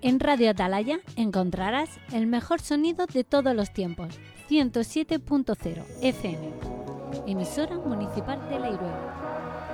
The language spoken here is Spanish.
En Radio Atalaya encontrarás el mejor sonido de todos los tiempos. 107.0 FM. Emisora Municipal de La Iruela.